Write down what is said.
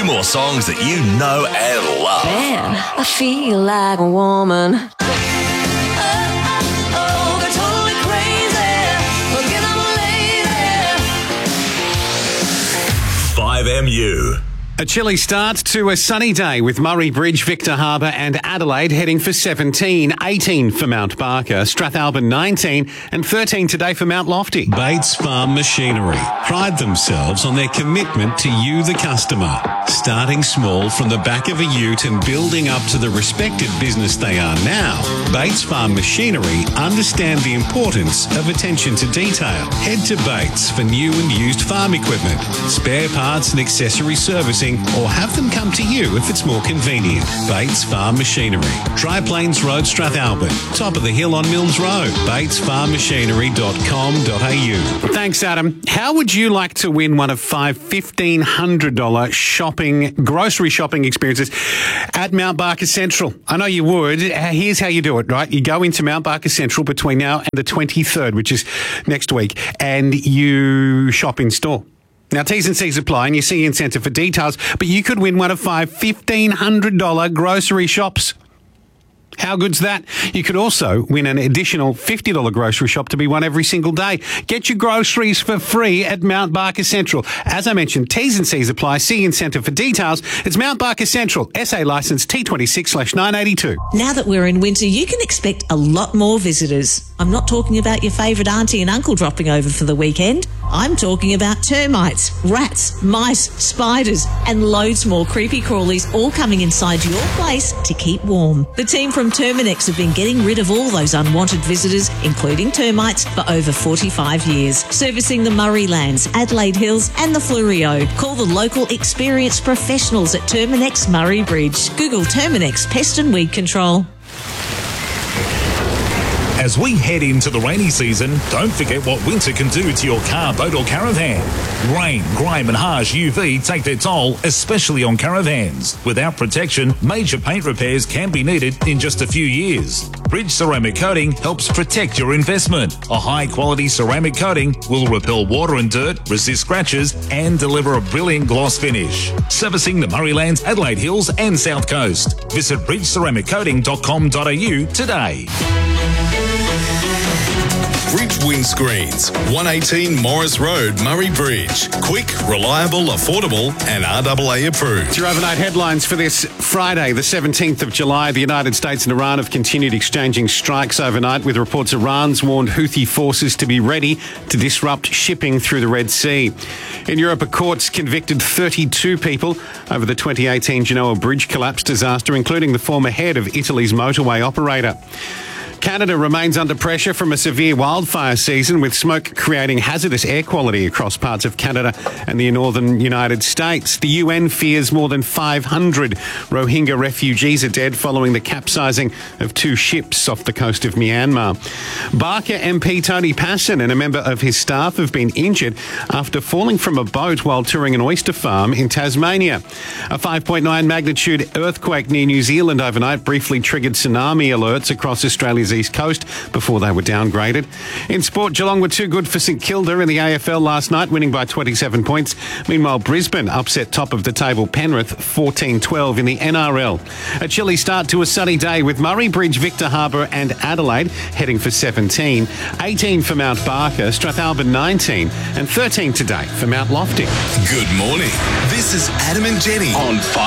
more songs that you know and love. Man, I feel like a woman. They're totally crazy. Forget I'm a lady. 5MU. A chilly start to a sunny day with Murray Bridge, Victor Harbour and Adelaide heading for 17, 18 for Mount Barker, Strathalbyn 19 and 13 today for Mount Lofty. Bates Farm Machinery pride themselves on their commitment to you, the customer. Starting small from the back of a ute and building up to the respected business they are now, Bates Farm Machinery understand the importance of attention to detail. Head to Bates for new and used farm equipment, spare parts and accessory servicing, or have them come to you if it's more convenient. Bates Farm Machinery, Dry Plains Road, Strathalbyn, top of the hill on Mills Road, batesfarmmachinery.com.au. Thanks, Adam. How would you like to win one of 5 $1,500 grocery shopping experiences at Mount Barker Central? I know you would. Here's how you do it, right? You go into Mount Barker Central between now and the 23rd, which is next week, and you shop in store. Now, T's and C's apply, and you see incentive for details, but you could win one of 5 $1,500 grocery shops. How good's that? You could also win an additional $50 grocery shop to be won every single day. Get your groceries for free at Mount Barker Central. As I mentioned, T's and C's apply. See incentive for details. It's Mount Barker Central, SA licence T26/982. Now that we're in winter, you can expect a lot more visitors. I'm not talking about your favourite auntie and uncle dropping over for the weekend. I'm talking about termites, rats, mice, spiders, and loads more creepy crawlies all coming inside your place to keep warm. The team from Terminex have been getting rid of all those unwanted visitors, including termites, for over 45 years. Servicing the Murray Lands, Adelaide Hills and the Fleurieu. Call the local experienced professionals at Terminex Murray Bridge. Google Terminex Pest and Weed Control. As we head into the rainy season, don't forget what winter can do to your car, boat or caravan. Rain, grime and harsh UV take their toll, especially on caravans. Without protection, major paint repairs can be needed in just a few years. Bridge Ceramic Coating helps protect your investment. A high-quality ceramic coating will repel water and dirt, resist scratches and deliver a brilliant gloss finish. Servicing the Murraylands, Adelaide Hills and South Coast. Visit bridgeceramiccoating.com.au today. Bridge Windscreens, 118 Morris Road, Murray Bridge. Quick, reliable, affordable and RAA approved. It's your overnight headlines for this Friday, the 17th of July. The United States and Iran have continued exchanging strikes overnight, with reports Iran's warned Houthi forces to be ready to disrupt shipping through the Red Sea. In Europe, a court's convicted 32 people over the 2018 Genoa Bridge collapse disaster, including the former head of Italy's motorway operator. Canada remains under pressure from a severe wildfire season, with smoke creating hazardous air quality across parts of Canada and the northern United States. The UN fears more than 500 Rohingya refugees are dead following the capsizing of 2 ships off the coast of Myanmar. Barker MP Tony Passon and a member of his staff have been injured after falling from a boat while touring an oyster farm in Tasmania. A 5.9 magnitude earthquake near New Zealand overnight briefly triggered tsunami alerts across Australia's east coast before they were downgraded. In sport, Geelong were too good for St Kilda in the AFL last night, winning by 27 points. Meanwhile, Brisbane upset top of the table Penrith 14-12 in the NRL. A chilly start to a sunny day with Murray Bridge, Victor Harbour and Adelaide heading for 17, 18 for Mount Barker, Strathalbyn 19 and 13 today for Mount Lofty. Good morning. This is Adam and Jenny on 5